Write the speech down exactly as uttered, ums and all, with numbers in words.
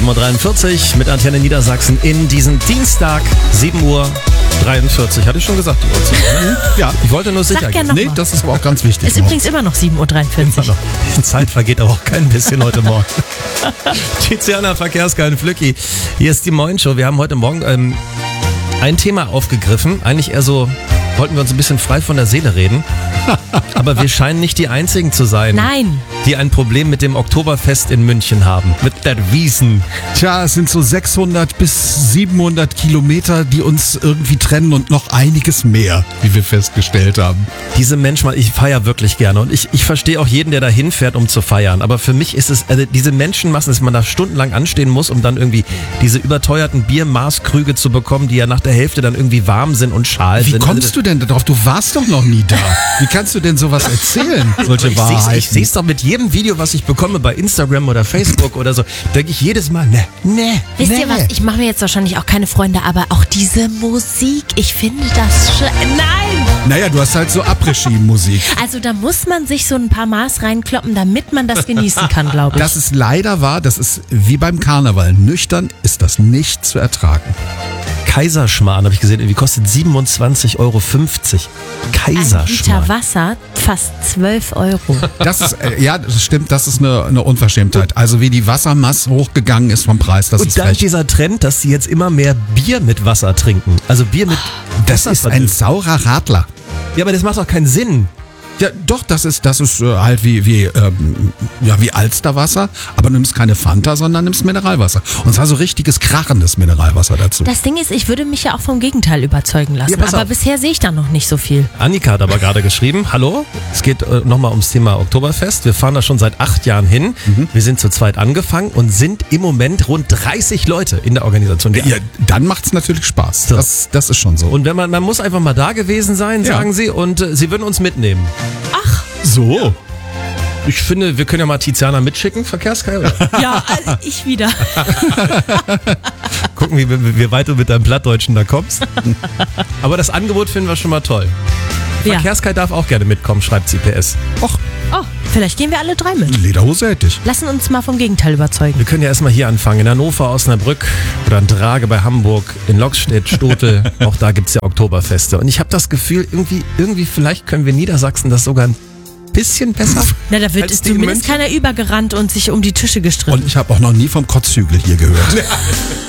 sieben Uhr dreiundvierzig mit Antenne Niedersachsen in diesen Dienstag, sieben Uhr dreiundvierzig. Hatte ich schon gesagt, die Uhrzeit, ne? Ja, Ich wollte nur sicher gehen. nee, das ist aber auch ganz wichtig. Ist übrigens immer noch sieben Uhr dreiundvierzig. Die Zeit vergeht aber auch kein bisschen heute Morgen. Tiziana Verkehrskein Flücki. Hier ist die Moin Show. Wir haben heute Morgen ähm, ein Thema aufgegriffen. Eigentlich eher so, wollten wir uns ein bisschen frei von der Seele reden. Aber wir scheinen nicht die Einzigen zu sein, Nein. die ein Problem mit dem Oktoberfest in München haben. Mit der Wiesn. Tja, es sind so sechshundert bis siebenhundert Kilometer, die uns irgendwie trennen und noch einiges mehr, wie wir festgestellt haben. Diese Menschen, ich feiere wirklich gerne und ich, ich verstehe auch jeden, der da hinfährt, um zu feiern. Aber für mich ist es, also diese Menschenmassen, dass man da stundenlang anstehen muss, um dann irgendwie diese überteuerten Biermaßkrüge zu bekommen, die ja nach der Hälfte dann irgendwie warm sind und schal Wie sind. kommst Also, du denn darauf? Du warst doch noch nie da. Wie kannst du denn sowas erzählen? Solche Ich Wahrheiten. seh's, ich sehe es doch mit jedem Video, was ich bekomme bei Instagram oder Facebook oder so, denke ich jedes Mal, ne, ne, Wisst ne. ihr was? Ich mache mir jetzt wahrscheinlich auch keine Freunde, aber auch diese Musik, ich finde das schön. Nein! Naja, du hast halt so Après-Ski-Musik. Also da muss man sich so ein paar Maß reinkloppen, damit man das genießen kann, glaube ich. Das ist leider wahr, das ist wie beim Karneval. Nüchtern ist das nicht zu ertragen. Kaiserschmarrn, habe ich gesehen, irgendwie kostet siebenundzwanzig Euro fünfzig. Ein Liter Kaiserschmarrn. Wasser, fast zwölf Euro. Das ist, äh, ja, das stimmt, das ist eine, eine Unverschämtheit. Also wie die Wassermasse hochgegangen ist vom Preis, das Und ist dann frech. dieser Trend, dass sie jetzt immer mehr Bier mit Wasser trinken. Also Bier mit Das Wasser ist ein saurer Radler. Ja, aber das macht doch keinen Sinn. Ja, doch, das ist, das ist äh, halt wie, wie, ähm, ja, wie Alsterwasser, aber du nimmst keine Fanta, sondern nimmst Mineralwasser. Und zwar so richtiges, krachendes Mineralwasser dazu. Das Ding ist, ich würde mich ja auch vom Gegenteil überzeugen lassen. Ja, pass aber auf. bisher sehe ich da noch nicht so viel. Annika hat aber gerade geschrieben, hallo, es geht äh, nochmal ums Thema Oktoberfest. Wir fahren da schon seit acht Jahren hin. Wir sind zu zweit angefangen und sind im Moment rund dreißig Leute in der Organisation. Wir- Ja, dann macht's natürlich Spaß. So. Das, das ist schon so. Und wenn man, man muss einfach mal da gewesen sein, Ja. sagen sie, und äh, sie würden uns mitnehmen. So. Ich finde, wir können ja mal Tiziana mitschicken, Verkehrskai, oder? Ja, also ich wieder. Gucken, wie, wie, wie weit du mit deinem Plattdeutschen da kommst. Aber das Angebot finden wir schon mal toll. Ja. Verkehrskai darf auch gerne mitkommen, schreibt C P S. Och, Oh, vielleicht gehen wir alle drei mit. Lederhose hätte ich. Lassen uns mal vom Gegenteil überzeugen. Wir können ja erstmal hier anfangen. In Hannover, Osnabrück oder in Drage bei Hamburg, in Lockstedt, Stotel. Auch da gibt's ja Oktoberfeste. Und ich habe das Gefühl, irgendwie, irgendwie, vielleicht können wir Niedersachsen das sogar ein bisschen besser. Na, da wird als es die in zumindest München. keiner übergerannt und sich um die Tische gestritten. Und ich habe auch noch nie vom Kotzhügel hier gehört.